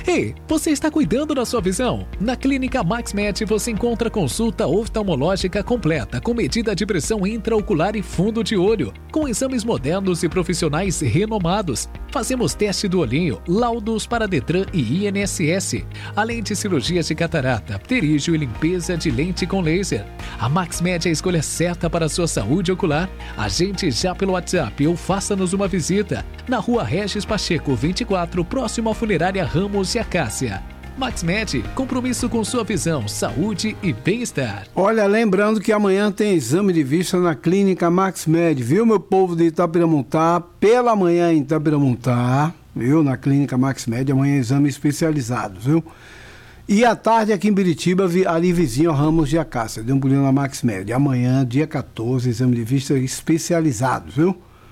Ei, você está cuidando da sua visão? Na Clínica MaxMed você encontra consulta oftalmológica completa com medida de pressão intraocular e fundo de olho, com exames modernos e profissionais renomados. Fazemos teste do olhinho, laudos para Detran e INSS, além de cirurgias de catarata, pterígio e limpeza de lente com laser. A MaxMed é a escolha certa para a sua saúde ocular. Agende já pelo WhatsApp ou faça-nos uma visita na Rua Regis Pacheco 24, próximo à Funerária Ramos e Acácia. MaxMed, compromisso com sua visão, saúde e bem-estar. Olha, lembrando que amanhã tem exame de vista na Clínica MaxMed, viu, meu povo de Itapiramontá? Pela manhã em Itapiramontá, viu, na Clínica MaxMed, amanhã exame especializado, viu? E à tarde aqui em Biritiba, ali vizinho ao Ramos de Acácia, dê um pulinho na MaxMed. Amanhã, dia 14, exame de vista especializado, viu?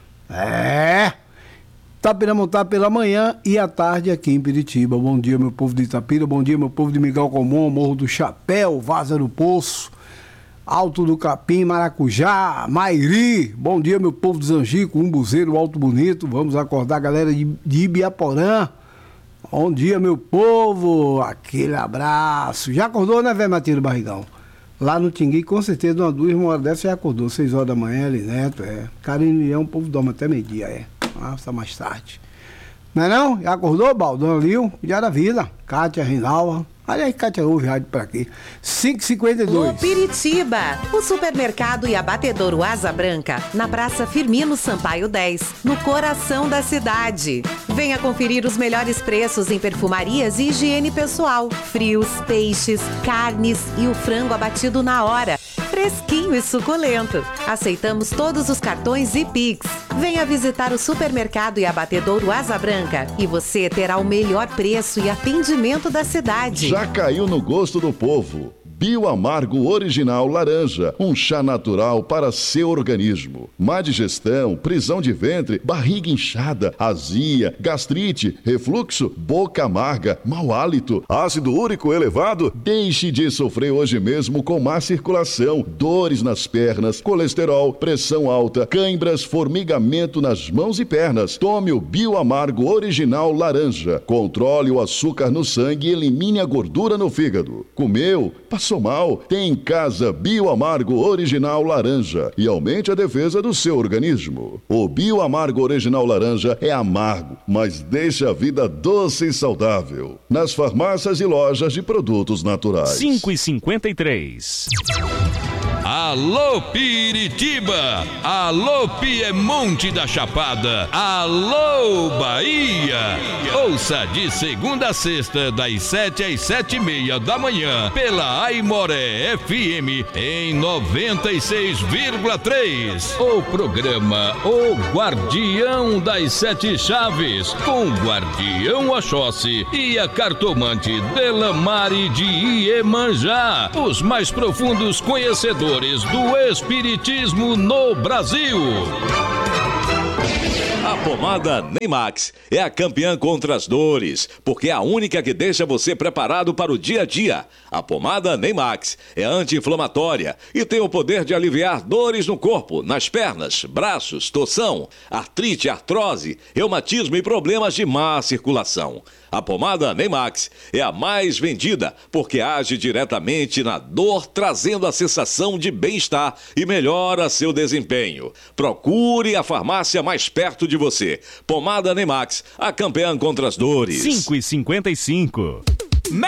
Itapiramontá pela manhã e à tarde aqui em Biritiba. Bom dia, meu povo de Itapira, bom dia, meu povo de Miguel Comum, Morro do Chapéu, Vaza do Poço, Alto do Capim, Maracujá, Mairi. Bom dia, meu povo de Zangico, Umbuzeiro, Alto Bonito. Vamos acordar a galera de Ibiaporã. Bom dia, meu povo. Aquele abraço. Já acordou, né, velho Matheus Barrigão? Lá no Tingui, com certeza, uma hora dessa já acordou. 6 horas da manhã, ali, Neto, Carinho, o povo dorme até meio-dia, Nossa, mais tarde. Não é não? Já acordou, Baldão Lio? Já da Vila. Cátia, Reinalva. Olha aí, Cátia, ouve rádio por aqui. 5h52. Piritiba, o supermercado e abatedouro Asa Branca, na Praça Firmino Sampaio 10, no coração da cidade. Venha conferir os melhores preços em perfumarias e higiene pessoal, frios, peixes, carnes e o frango abatido na hora. Fresquinho e suculento. Aceitamos todos os cartões e Pix. Venha visitar o supermercado e abatedouro Asa Branca e você terá o melhor preço e atendimento da cidade. Já caiu no gosto do povo. Bioamargo Original Laranja, um chá natural para seu organismo. Má digestão, prisão de ventre, barriga inchada, azia, gastrite, refluxo, boca amarga, mau hálito, ácido úrico elevado? Deixe de sofrer hoje mesmo com má circulação, dores nas pernas, colesterol, pressão alta, cãibras, formigamento nas mãos e pernas. Tome o Bioamargo Original Laranja. Controle o açúcar no sangue e elimine a gordura no fígado. Comeu? Passou mal? Tem em casa Bioamargo Original Laranja e aumente a defesa do seu organismo. O Bioamargo Original Laranja é amargo, mas deixa a vida doce e saudável. Nas farmácias e lojas de produtos naturais. 5h53. Alô Piritiba, alô Piemonte da Chapada, alô Bahia. Ouça de segunda a sexta, das 7 às 7h30 da manhã, pela Aimoré FM em 96,3. O programa O Guardião das Sete Chaves, com o Guardião Oxóssi e a cartomante Delamare de Iemanjá, os mais profundos conhecedores do Espiritismo no Brasil. A pomada Neymax é a campeã contra as dores, porque é a única que deixa você preparado para o dia a dia. A pomada Neymax é anti-inflamatória e tem o poder de aliviar dores no corpo, nas pernas, braços, torção, artrite, artrose, reumatismo e problemas de má circulação. A pomada Neymax é a mais vendida porque age diretamente na dor, trazendo a sensação de bem-estar e melhora seu desempenho. Procure a farmácia mais perto de você. Pomada Neymax, a campeã contra as dores. 5h55.